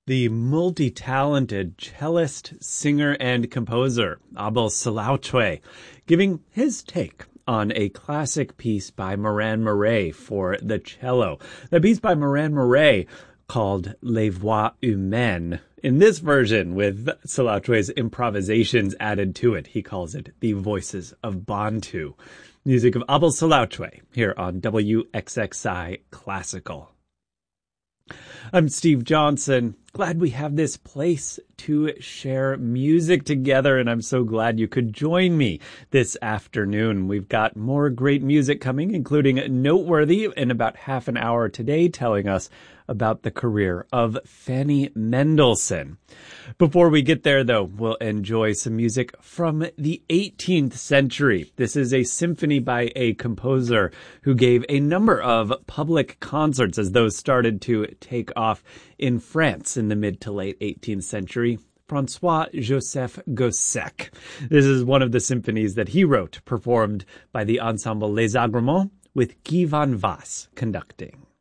The multi-talented cellist, singer, and composer Abel Salotre, giving his take on a classic piece by Morin Mouret for the cello. The piece by Morin Mouret called Les Voix Humaines. In this version, with Salotre's improvisations added to it, he calls it The Voices of Bantu. Music of Abel Salotre here on WXXI Classical. I'm Steve Johnson. Glad we have this place to share music together, and I'm so glad you could join me this afternoon. We've got more great music coming, including Noteworthy in about half an hour today, telling us about the career of Fanny Mendelssohn. Before we get there, though, we'll enjoy some music from the 18th century. This is a symphony by a composer who gave a number of public concerts as those started to take off in France in the mid to late 18th century. François-Joseph Gossec. This is one of the symphonies that he wrote, performed by the ensemble Les Agremens, with Guy van Vass conducting.